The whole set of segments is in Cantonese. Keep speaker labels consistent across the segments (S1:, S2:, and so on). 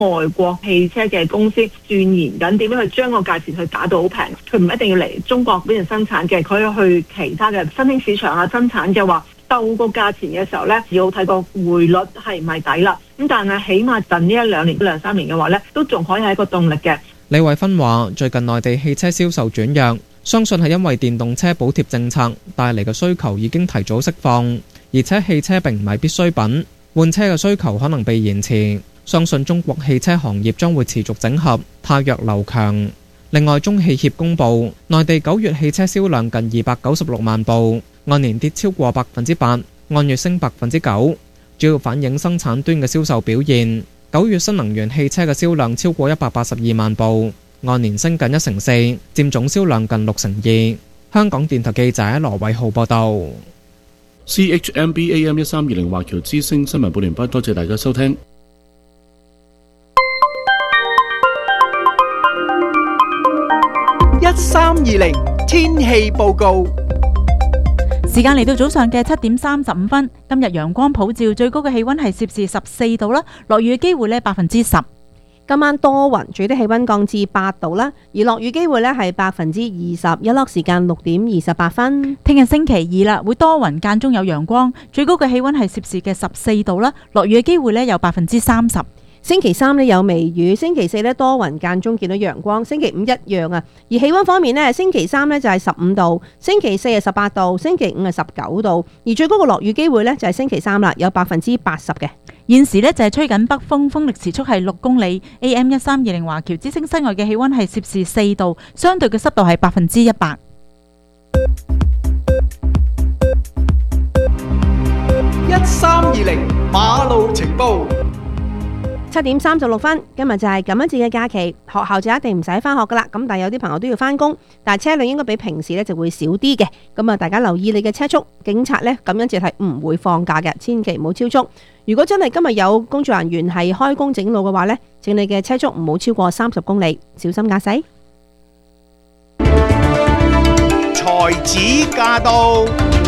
S1: 外國汽車嘅公司鑽研緊點樣去將個價錢去打到好平，佢唔一定要嚟中國呢邊生產嘅，佢去其他嘅新興市場啊生產嘅話，鬥個價錢嘅時候呢，要睇個匯率係咪抵啦。咁但係起碼近呢1-2年、2-3年嘅話呢，都仲可以係一個動力嘅。
S2: 李慧芬話：最近內地汽車銷售轉弱，相信係因為電動車補貼政策帶嚟嘅需求已經提早釋放，而且汽車並唔係必需品，換車嘅需求可能被延遲。相信中國汽車行業將會持續整合，汰弱留強。另外，中汽協公佈，內地9月汽車銷量近296萬部，按年跌超過8%，按月升9%，主要反映生產端嘅銷售表現。9月新能源汽車嘅銷量超過182萬部，按年升近1%4，佔總銷量近62%。香港電台記者羅偉浩報道。
S3: CHMB AM1320華僑之聲新聞報完畢，多謝大家收聽。
S4: 1320天氣報告。
S5: 時間嚟到早上嘅7點35分，今日陽光普照，最高嘅氣溫係攝氏14度啦，落雨嘅機會呢10%。
S6: 今晚多雲，最低氣溫降至8度啦，而落雨機會呢係20%，日落時間6點28分。
S5: 聽日星期二啦，會多雲間中有陽光，最高嘅氣溫係攝氏嘅14度啦，落雨嘅機會呢有30%。
S6: 星期三呢有微雨，星期四呢多雲間中見到陽光，星期五一樣啊。而氣溫方面呢，星期三呢就係15度，星期四係18度，星期五係19度，而最高嘅落雨機會呢就係星期三啦，有80%嘅。
S5: 現時呢就係吹緊北風，風力時速係6公里。AM1320華僑之聲室外嘅氣溫係攝氏4度，相對嘅濕度係100%。
S4: 1320馬路情報。
S6: 7點36分，今日就係感恩節嘅假期，學校就一定唔使返學噶啦。咁但係有啲朋友都要返工，但係車輛應該比平時咧就會少啲嘅。咁啊，大家留意你嘅車速。警察咧感恩節係唔會放假嘅，千祈唔好超速。如果真係今日有工作人員係開工整路嘅話咧，請你嘅車速唔好超過30公里，小心駕駛。
S4: 才子駕到。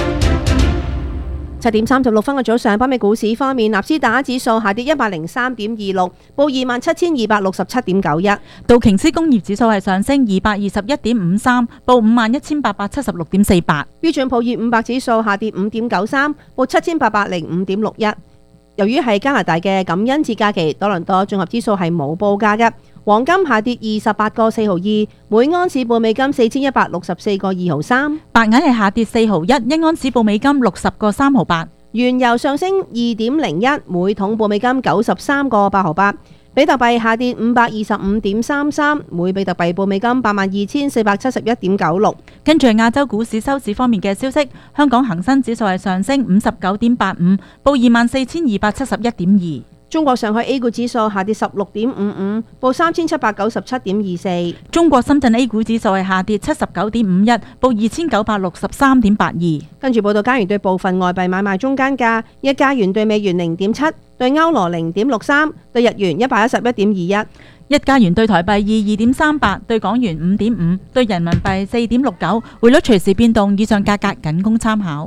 S6: 7點36分嘅早上，北美股市方面，納斯達克指數下跌103.26，報27,267.91。
S5: 道瓊斯工業指數係上升221.53，報51,876.48。
S6: 標準普爾500指數下跌5.93，報7,805.61。由於係加拿大嘅感恩節假期，多倫多綜合指數係冇報價嘅。黃金下跌28個4毫2，每盎司報美金4164個2毫3。
S5: 白銀係下跌4毫1，一盎司報美金60個3毫8。
S6: 原油上升2.01，每桶報美金93個8毫8。比特幣下跌525.33，每比特幣報美金82,471.96。
S5: 跟住亞洲股市收市方面嘅消息，香港恒生指數係上升59.85，報24,271.2。
S6: 中國上海 A 股指數下跌16.55，報3797.24。
S5: 中國深圳 A 股指數係下跌79.51，報2963.82。跟
S6: 住報道加元對部分外幣買賣中間價：一加元對美元0.7，對歐羅0.63，對日元111.21。
S5: 一加元對台幣22.38，對港元5.5，對人民幣4.69。匯率隨時變動，以上價格僅供參考。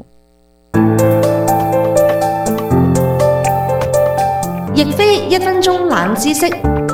S7: 亦非1分鐘冷知識。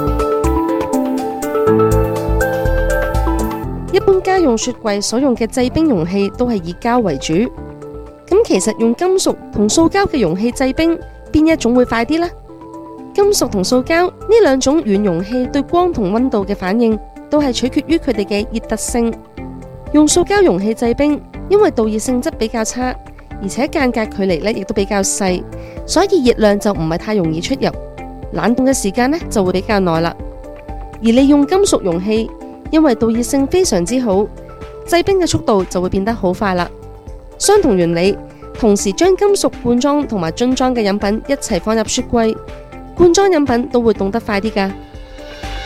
S7: 一般家用雪櫃所用嘅製冰容器都係以膠為主。咁其實用金屬同塑膠嘅容器製冰，邊一種會快啲呢？金屬同塑膠呢兩種軟容器對光同溫度嘅反應，都係取決於佢哋嘅熱特性。用塑膠容器製冰，因為導熱性質比較差，而且間隔距離亦都比較細，所以熱量就唔係太容易出入，冷凍嘅時間就會比較耐啦。而利用金屬容器，因為導熱性非常之好，製冰嘅速度就會變得好快啦。相同原理，同時將金屬罐裝同埋樽裝嘅飲品一齊放入雪櫃，罐裝飲品都會凍得快啲㗎。